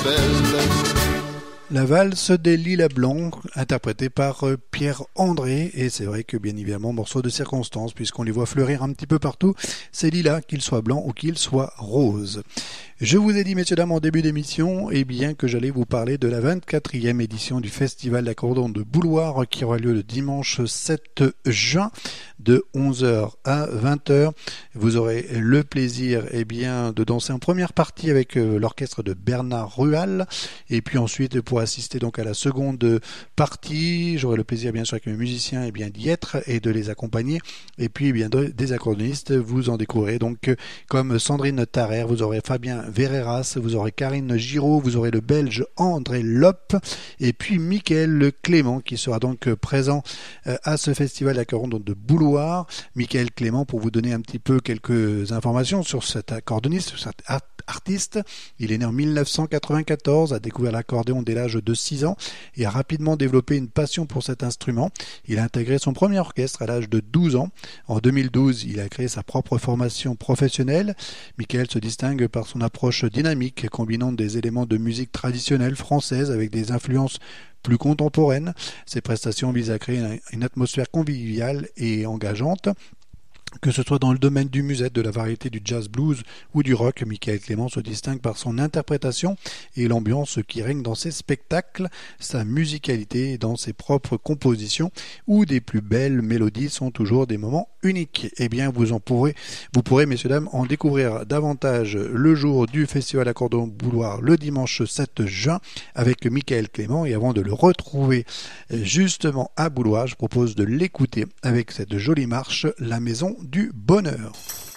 belle. La valse des Lilas Blancs, interprétée par Pierre André, et c'est vrai que bien évidemment, morceau de circonstance, puisqu'on les voit fleurir un petit peu partout, ces lilas, qu'ils soient blancs ou qu'ils soient roses. Je vous ai dit, messieurs, dames, en début d'émission, que j'allais vous parler de la 24e édition du Festival d'accordéon de Bouloir, qui aura lieu le dimanche 7 juin, de 11h à 20h. Vous aurez le plaisir, de danser en première partie avec l'orchestre de Bernard Rual, et puis ensuite, pour assister donc à la seconde partie, j'aurai le plaisir, bien sûr, avec mes musiciens, d'y être et de les accompagner, et puis, des accordéonistes, vous en découvrirez donc, comme Sandrine Tarrer, vous aurez Fabien Verreras, vous aurez Karine Giraud, vous aurez le Belge André Lopp, et puis Michael Clément qui sera donc présent à ce festival d'accordéon de Bouloir. Michael Clément, pour vous donner un petit peu quelques informations sur cet accordéoniste, sur cet artiste, il est né en 1994, a découvert l'accordéon dès l'âge de 6 ans et a rapidement développé une passion pour cet instrument. Il a intégré son premier orchestre à l'âge de 12 ans. En 2012, il a créé sa propre formation professionnelle. Michael se distingue par son approche dynamique, combinant des éléments de musique traditionnelle française avec des influences plus contemporaines. Ses prestations visent à créer une atmosphère conviviale et engageante. Que ce soit dans le domaine du musette, de la variété du jazz blues ou du rock, Michael Clément se distingue par son interprétation et l'ambiance qui règne dans ses spectacles, sa musicalité dans ses propres compositions, où des plus belles mélodies sont toujours des moments uniques. Vous pourrez, messieurs, dames, en découvrir davantage le jour du Festival d'accordéon Bouloir, le dimanche 7 juin, avec Michael Clément. Et avant de le retrouver justement à Bouloir, je propose de l'écouter avec cette jolie marche, La Maison du Bonheur.